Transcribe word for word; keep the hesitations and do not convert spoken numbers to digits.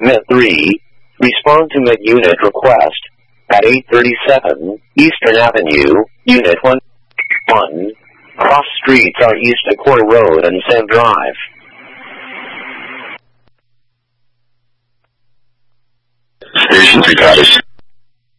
M I T three, respond to M I T unit request at eight thirty-seven Eastern Avenue, Unit one. one. Cross streets are East Acor Road and Sand Drive. Station three, copy.